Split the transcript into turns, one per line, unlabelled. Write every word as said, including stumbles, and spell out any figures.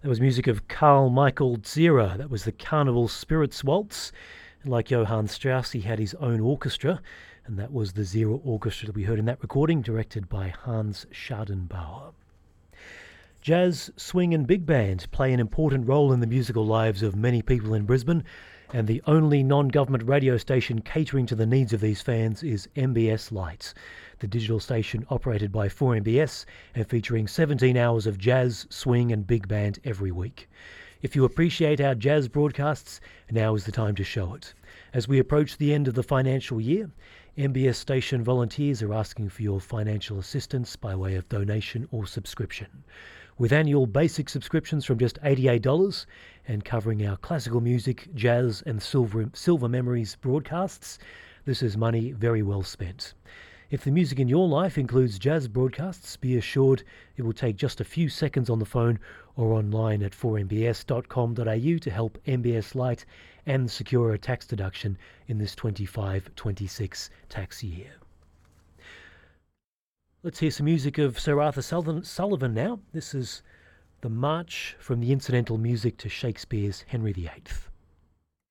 That was music of Carl Michael Zierer. That was the Carnival Spirits Waltz. And like Johann Strauss, he had his own orchestra, and that was the Zierer Orchestra that we heard in that recording, directed by Hans Schadenbauer. Jazz, swing and big band play an important role in the musical lives of many people in Brisbane, and the only non-government radio station catering to the needs of these fans is M B S Light, the digital station operated by four M B S and featuring seventeen hours of jazz, swing and big band every week. If you appreciate our jazz broadcasts, now is the time to show it. As we approach the end of the financial year, M B S station volunteers are asking for your financial assistance by way of donation or subscription. With annual basic subscriptions from just eighty-eight dollars and covering our classical music, jazz and silver, silver memories broadcasts, this is money very well spent. If the music in your life includes jazz broadcasts, be assured it will take just a few seconds on the phone or online at four m b s dot com dot a u to help M B S Light and secure a tax deduction in this twenty-five twenty-six tax year. Let's hear some music of Sir Arthur Sullivan now. This is the March from the incidental music to Shakespeare's Henry the Eighth.